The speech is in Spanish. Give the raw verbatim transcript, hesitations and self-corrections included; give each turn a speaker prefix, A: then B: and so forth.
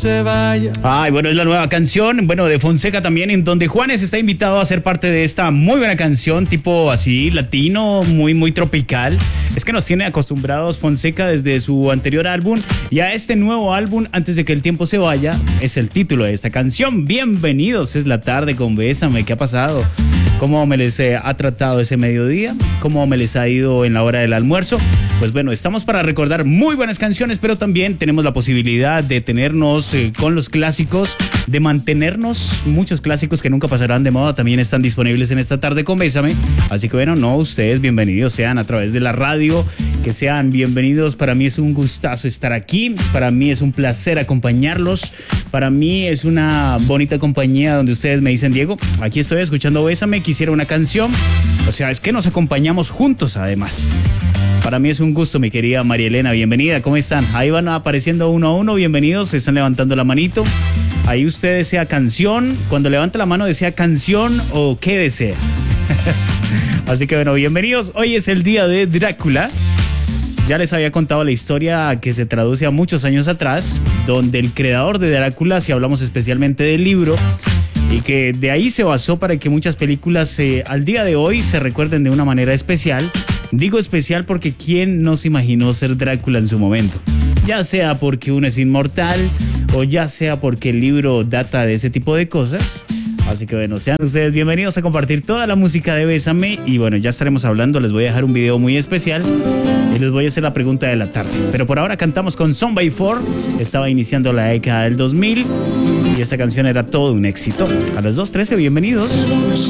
A: se vaya.
B: Ay, bueno, es la nueva canción, bueno, de Fonseca también, en donde Juanes está invitado a ser parte de esta muy buena canción, tipo así, latino, muy, muy tropical. Es que nos tiene acostumbrados Fonseca desde su anterior álbum, y a este nuevo álbum, Antes de que el tiempo se vaya, es el título de esta canción. Bienvenidos, es la tarde con Bésame. ¿Qué ha pasado? ¿Cómo me les eh, ha tratado ese mediodía? ¿Cómo me les ha ido en la hora del almuerzo? Pues bueno, estamos para recordar muy buenas canciones, pero también tenemos la posibilidad de tenernos eh, con los clásicos, de mantenernos. Muchos clásicos que nunca pasarán de moda también están disponibles en esta tarde con Bésame. Así que bueno, no, ustedes bienvenidos sean a través de la radio, que sean bienvenidos. Para mí es un gustazo estar aquí, para mí es un placer acompañarlos, para mí es una bonita compañía donde ustedes me dicen, Diego, aquí estoy escuchando Bésame, quisiera una canción. O sea, es que nos acompañamos juntos además. Para mí es un gusto, mi querida María Elena, bienvenida, ¿cómo están? Ahí van apareciendo uno a uno, bienvenidos, se están levantando la manito. Ahí usted desea canción, cuando levanta la mano desea canción o qué desea. Así que bueno, bienvenidos, hoy es el día de Drácula. Ya les había contado la historia que se traduce a muchos años atrás, donde el creador de Drácula, si hablamos especialmente del libro, y que de ahí se basó para que muchas películas eh, al día de hoy se recuerden de una manera especial. Digo especial porque ¿quién no se imaginó ser Drácula en su momento? Ya sea porque uno es inmortal o ya sea porque el libro data de ese tipo de cosas. Así que bueno, sean ustedes bienvenidos a compartir toda la música de Bésame. Y bueno, ya estaremos hablando, les voy a dejar un video muy especial y les voy a hacer la pregunta de la tarde. Pero por ahora cantamos con Son by Four. Estaba iniciando la década del dos mil y esta canción era todo un éxito. A las dos trece, bienvenidos.